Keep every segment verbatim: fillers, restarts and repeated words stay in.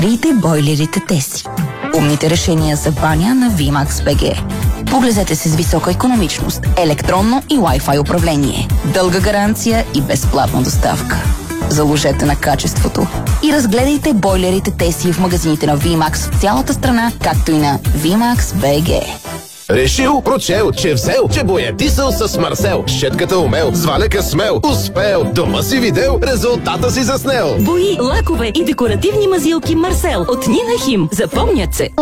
Открийте бойлерите Теси. Умните решения за баня на VMAX би джи. Поглезете се с висока икономичност, електронно и Wi-Fi управление, дълга гаранция и безплатна доставка. Заложете на качеството и разгледайте бойлерите Теси в магазините на VMAX в цялата страна, както и на VMAX би джи. Решил, прочел, че взел, че боядисал с Марсел. Щетката умел, сваляка смел, успел. Дома си видел, резултата си заснел. Бои, лакове и декоративни мазилки Марсел от Нина Хим. Запомнят се.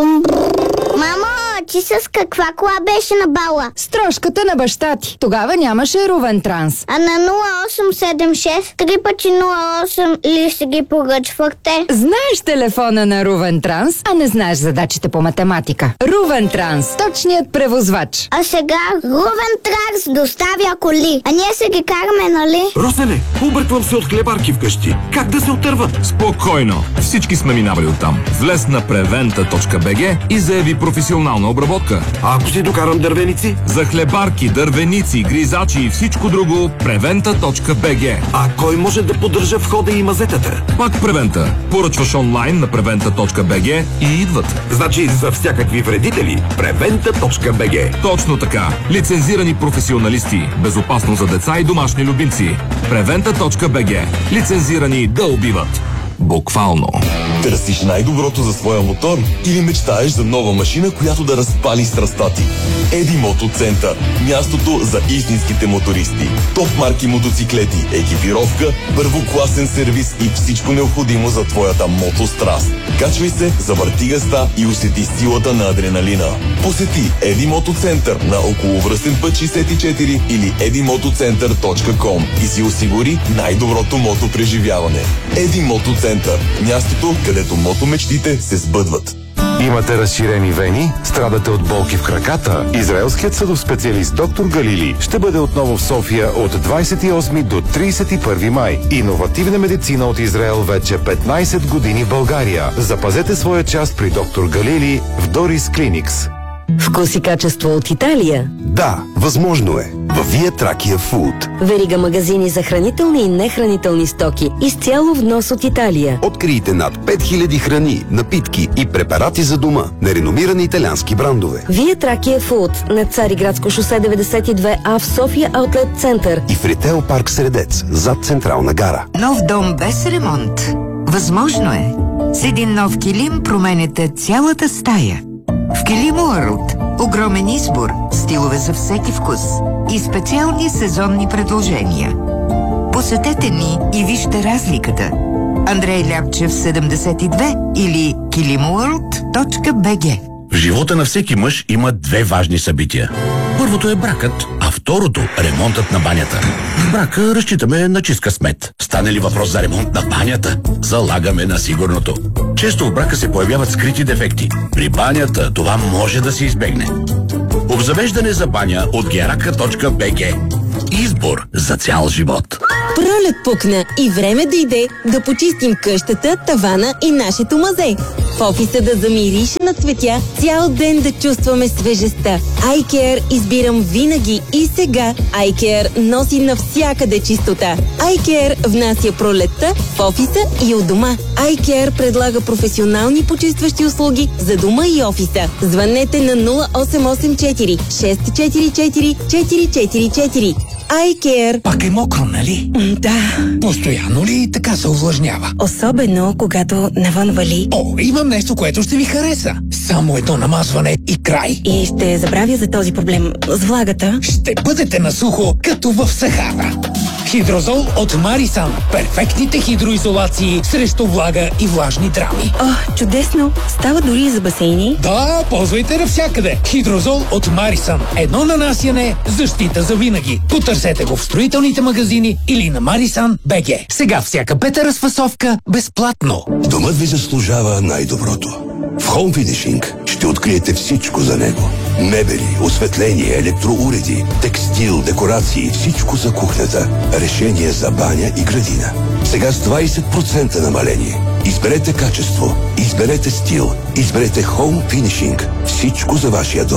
Мамо, ти с каква кола беше на бала? С трошката на баща ти. Тогава нямаше Рувен Транс. А на нула осем седем шест три пъти нула осем ли си ги поръчвахте? Знаеш телефона на Рувен Транс, а не знаеш задачите по математика. Рувен Транс, точният превозвач. А сега Рувен Транс доставя коли. А ние се ги караме, нали? Росене, обърквам се от хлебарки вкъщи. Как да се отърва? Спокойно. Всички сме минавали оттам. Влез на превента точка би джи и заяви професионална обработка. А ако си докарам дървеници? За хлебарки, дървеници, гризачи и всичко друго, превента точка би джи. А кой може да поддържа входа и мазетата? Пак Превента. Поръчваш онлайн на превента точка би джи и идват. Значи за всякакви вредители превента точка би джи. Точно така. Лицензирани професионалисти. Безопасно за деца и домашни любимци. превента точка би джи. Лицензирани да убиват. Буквално. Търсиш най-доброто за своя мотор или мечтаеш за нова машина, която да разпали страстта ти? Еди Мотоцентър. Мястото за истинските мотористи. Топ марки мотоциклети, екипировка, първокласен сервис и всичко необходимо за твоята мотостраст. Качвай се, завърти газта и усети силата на адреналина. Посети Еди Мотоцентър на околовръстен път шейсет и четири или еди мотоцентър точка ком и си осигури най-доброто мотопреживяване. Еди Мотоцентър. Мястото, където мотомечтите се сбъдват. Имате разширени вени? Страдате от болки в краката? Израелският съдов-специалист доктор Галили ще бъде отново в София от двадесет и осми до тридесет и първи май. Иновативна медицина от Израел вече петнадесет години в България. Запазете своя част при доктор Галили в Дорис Клиникс. Вкус и качество от Италия. Да, възможно е. Във Вие Тракия Фуд. Верига магазини за хранителни и нехранителни стоки. Изцяло внос от Италия. Открийте над пет хиляди храни, напитки и препарати за дома на реномирани италиански брандове. Вие Тракия Фуд на Цариградско шосе деветдесет и две А в София Аутлет Център. И в Ритейл парк Средец, зад Централна гара. Нов дом без ремонт. Възможно е. С един нов килим променяте цялата стая. В Килим Уърлд огромен избор, стилове за всеки вкус и специални сезонни предложения. Посетете ни и вижте разликата. Андрей Ляпчев седемдесет и две или килим уърлд точка би джи. В живота на всеки мъж има две важни събития. Първото е бракът, а второто – ремонтът на банята. В брака разчитаме на чист късмет. Стане ли въпрос за ремонт на банята, залагаме на сигурното. Често в брака се появяват скрити дефекти. При банята това може да се избегне. Обзавеждане за баня от герака точка би джи. Избор за цял живот. Пролет пукна и време дойде да почистим къщата, тавана и нашето мазе. В офиса да замирише на цветя, цял ден да чувстваме свежестта. iCare избирам винаги и сега. iCare носи навсякъде чистота. iCare внася пролетта в офиса и от дома. iCare предлага професионални почистващи услуги за дома и офиса. Звънете на нула осем осем четири шест четири четири четири четири четири. iCare. Пак е мокро, нали? Да. Постоянно ли така се увлажнява? Особено, когато навън вали. О, имам нещо, което ще ви хареса. Само едно намазване и край. И ще забравя за този проблем с влагата. Ще бъдете на сухо, като в Сахара. Хидрозол от Марисан. Перфектните хидроизолации срещу влага и влажни драми. О, чудесно! Става дори и за басейни. Да, ползвайте навсякъде. Хидрозол от Марисан. Едно нанасяне, защита за винаги. Потърсете го в строителните магазини или на Марисан точка би джи. Сега всяка пета разфасовка безплатно. Домът ви заслужава най-доброто. В Home Finishing ще откриете всичко за него. Мебели, осветление, електроуреди, текстил, декорации, всичко за кухнята. Решение за баня и градина. Сега с двадесет процента намаление. Изберете качество, изберете стил, изберете Home Finishing. Всичко за вашия дом.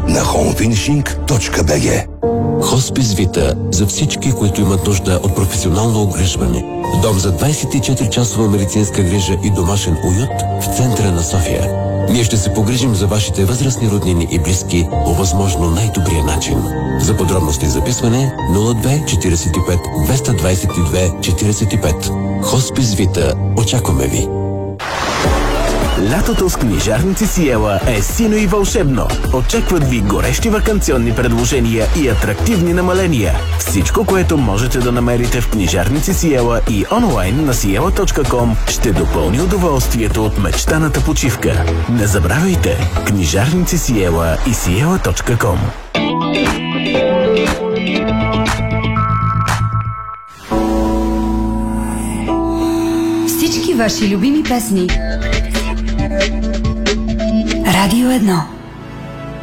на хоум финишинг точка би джи. Хоспис Вита за всички, които имат нужда от професионално огрижване. Дом за двайсет и четири часова медицинска грижа и домашен уют в центъра на София. Ние ще се погрижим за вашите възрастни роднини и близки по възможно най-добрия начин. За подробности и записване нула две четирийсет и пет двеста двайсет и две четирийсет и пет. Хоспис Вита. Очакваме ви! Лятото с книжарници Сиела е сино и вълшебно. Очакват ви горещи ваканционни предложения и атрактивни намаления. Всичко, което можете да намерите в книжарници Сиела и онлайн на сиела точка ком, ще допълни удоволствието от мечтаната почивка. Не забравяйте! Книжарници Сиела и сиела точка ком. Всички ваши любими песни. Радио едно.